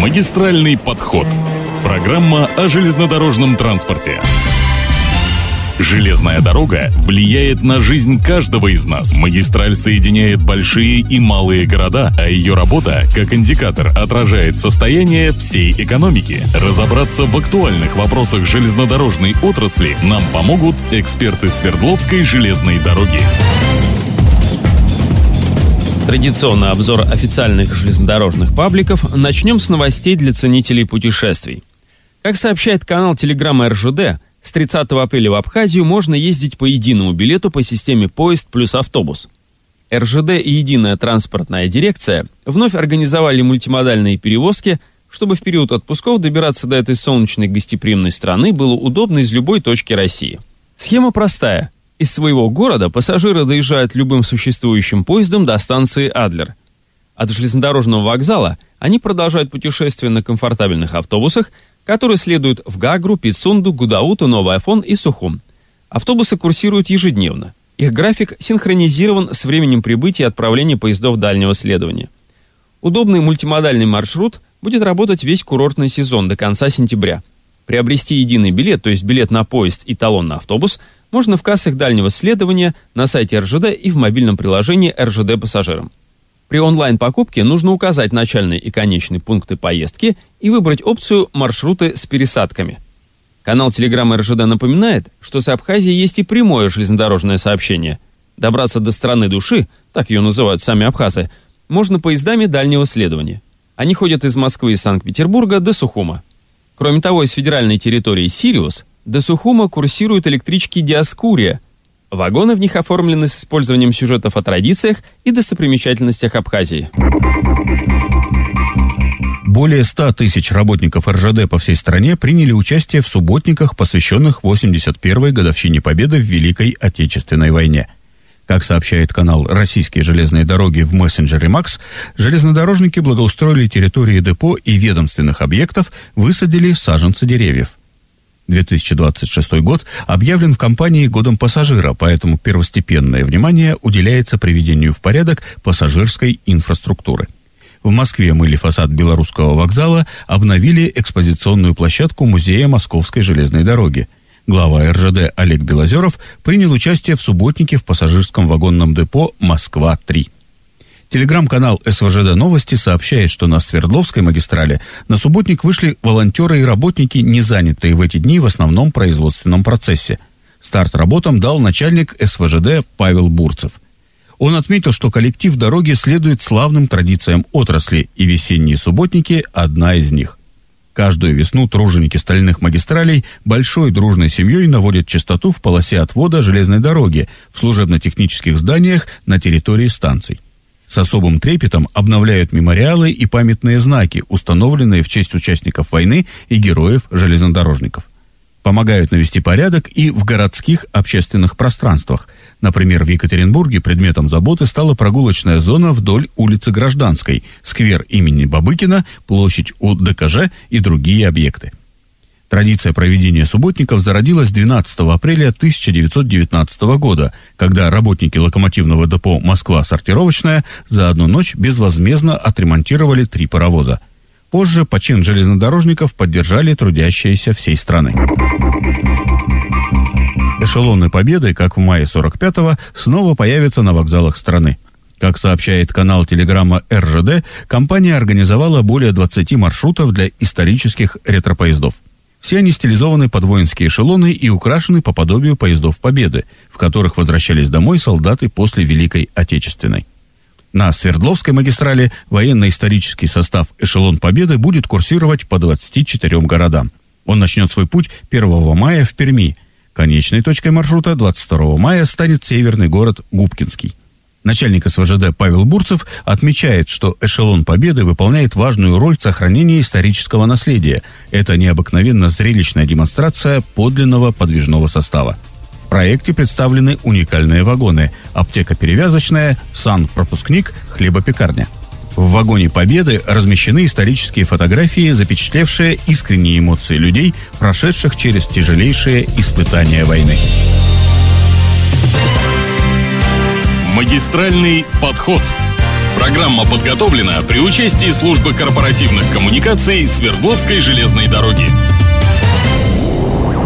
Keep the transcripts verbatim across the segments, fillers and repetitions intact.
Магистральный подход. Программа о железнодорожном транспорте. Железная дорога влияет на жизнь каждого из нас. Магистраль соединяет большие и малые города, а ее работа, как индикатор, отражает состояние всей экономики. Разобраться в актуальных вопросах железнодорожной отрасли нам помогут эксперты Свердловской железной дороги. Традиционный обзор официальных железнодорожных пабликов. Начнем с новостей для ценителей путешествий. Как сообщает канал Телеграм эр жэ дэ, с тридцатого апреля в Абхазию можно ездить по единому билету по системе поезд плюс автобус. эр жэ дэ и Единая транспортная дирекция вновь организовали мультимодальные перевозки, чтобы в период отпусков добираться до этой солнечной гостеприимной страны было удобно из любой точки России. Схема простая. Из своего города пассажиры доезжают любым существующим поездом до станции Адлер. От железнодорожного вокзала они продолжают путешествие на комфортабельных автобусах, которые следуют в Гагру, Пицунду, Гудауту, Новый Афон и Сухум. Автобусы курсируют ежедневно. Их график синхронизирован с временем прибытия и отправления поездов дальнего следования. Удобный мультимодальный маршрут будет работать весь курортный сезон до конца сентября. Приобрести единый билет, то есть билет на поезд и талон на автобус, можно в кассах дальнего следования, на сайте эр жэ дэ и в мобильном приложении эр жэ дэ пассажирам. При онлайн-покупке нужно указать начальные и конечные пункты поездки и выбрать опцию «Маршруты с пересадками». Канал Телеграм эр жэ дэ напоминает, что с Абхазией есть и прямое железнодорожное сообщение. Добраться до страны души, так ее называют сами абхазы, можно поездами дальнего следования. Они ходят из Москвы и Санкт-Петербурга до Сухума. Кроме того, из федеральной территории Сириус до Сухума курсируют электрички «Диаскурия». Вагоны в них оформлены с использованием сюжетов о традициях и достопримечательностях Абхазии. Более ста тысяч работников эр жэ дэ по всей стране приняли участие в субботниках, посвященных восемьдесят первой годовщине Победы в Великой Отечественной войне. Как сообщает канал «Российские железные дороги» в мессенджере Макс, железнодорожники благоустроили территории депо и ведомственных объектов, высадили саженцы деревьев. две тысячи двадцать шестой год объявлен в компании годом пассажира, поэтому первостепенное внимание уделяется приведению в порядок пассажирской инфраструктуры. В Москве мыли фасад Белорусского вокзала, обновили экспозиционную площадку Музея Московской железной дороги. Глава эр жэ дэ Олег Белозеров принял участие в субботнике в пассажирском вагонном депо «Москва-три». Телеграм-канал эс вэ жэ дэ Новости сообщает, что на Свердловской магистрали на субботник вышли волонтеры и работники, не занятые в эти дни в основном производственном процессе. Старт работам дал начальник эс вэ жэ дэ Павел Бурцев. Он отметил, что коллектив дороги следует славным традициям отрасли, и весенние субботники – одна из них. Каждую весну труженики стальных магистралей большой дружной семьей наводят чистоту в полосе отвода железной дороги в служебно-технических зданиях на территории станций. С особым трепетом обновляют мемориалы и памятные знаки, установленные в честь участников войны и героев-железнодорожников. Помогают навести порядок и в городских общественных пространствах. Например, в Екатеринбурге предметом заботы стала прогулочная зона вдоль улицы Гражданской, сквер имени Бабыкина, площадь у дэ ка жэ и другие объекты. Традиция проведения субботников зародилась двенадцатого апреля тысяча девятьсот девятнадцатого года, когда работники локомотивного депо «Москва-сортировочная» за одну ночь безвозмездно отремонтировали три паровоза. Позже почин железнодорожников поддержали трудящиеся всей страны. Эшелоны Победы, как в мае сорок пятого, снова появятся на вокзалах страны. Как сообщает канал телеграмма эр жэ дэ, компания организовала более двадцати маршрутов для исторических ретропоездов. Все они стилизованы под воинские эшелоны и украшены по подобию поездов Победы, в которых возвращались домой солдаты после Великой Отечественной. На Свердловской магистрали военно-исторический состав «Эшелон Победы» будет курсировать по двадцати четырем городам. Он начнет свой путь первого мая в Перми. Конечной точкой маршрута двадцать второго мая станет северный город Губкинский. Начальник эс вэ жэ дэ Павел Бурцев отмечает, что «Эшелон Победы» выполняет важную роль в сохранении исторического наследия. Это необыкновенно зрелищная демонстрация подлинного подвижного состава. В проекте представлены уникальные вагоны: аптека-перевязочная, сан-пропускник, хлебопекарня. В вагоне «Победы» размещены исторические фотографии, запечатлевшие искренние эмоции людей, прошедших через тяжелейшие испытания войны. Магистральный подход. Программа подготовлена при участии службы корпоративных коммуникаций Свердловской железной дороги.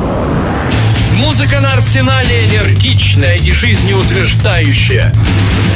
Музыка на Арсенале энергичная и жизнеутверждающая.